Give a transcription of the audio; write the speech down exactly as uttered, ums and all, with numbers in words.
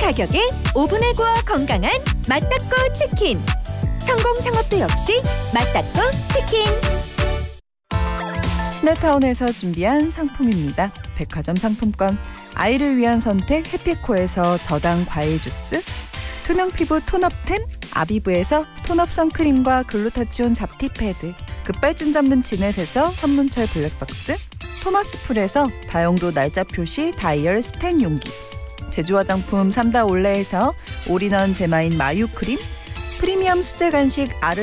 가격에 오 분에 구워 건강한 맛닦고 치킨. 성공 창업도 역시 맛닦고 치킨. 시네타운에서 준비한 상품입니다. 백화점 상품권, 아이를 위한 선택 해피코에서 저당 과일 주스, 투명 피부 톤업템 아비브에서 톤업 선크림과 글루타치온 잡티 패드, 급발진 잡는 지넷에서 현문철 블랙박스, 토마스 풀에서 다용도 날짜 표시 다이얼 스텐 용기, 제주 화장품 삼다 올레에서 올인원 제마인 마유 크림, 프리미엄 수제 간식 아르